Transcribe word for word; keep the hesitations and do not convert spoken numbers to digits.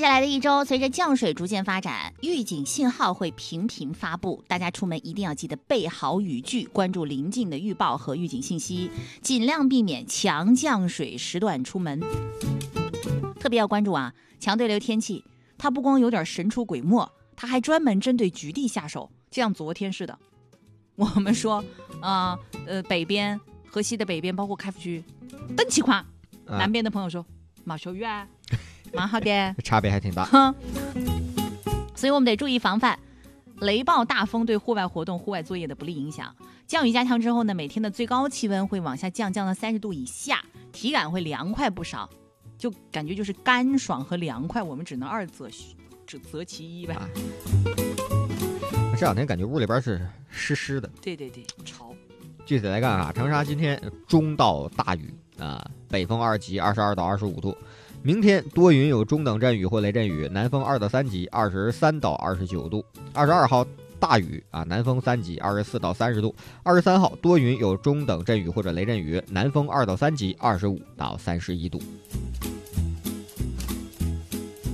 下来的一周，随着降水逐渐发展，预警信号会频频发布，大家出门一定要记得备好雨具，关注临近的预报和预警信息，尽量避免强降水时段出门。特别要关注啊，强对流天气，它不光有点神出鬼没，它还专门针对局地下手，就像昨天似的。我们说啊、呃，呃，北边、河西的北边，包括开福区，等情况。南边的朋友说，毛小雨啊。蛮好的， 差别还挺大。 所以我们得注意防范雷暴大风对户外活动、户外作业的不利影响。降雨加强之后呢，每天的最高气温会往下降，降到三十度以下，体感会凉快不少，就感觉就是干爽和凉快，我们只能二择只择其一呗。啊、 这两天感觉屋里边是湿湿的， 对对对，潮。 具体来看啊，长沙今天中到大雨啊，北风二级，二十二到二十五度。明天多云有中等阵雨或雷阵雨，南风二到三级，二十三到二十九度。二十二号大雨啊，南风三级，二十四到三十度。二十三号多云有中等阵雨或者雷阵雨，南风二到三级，二十五到三十一度。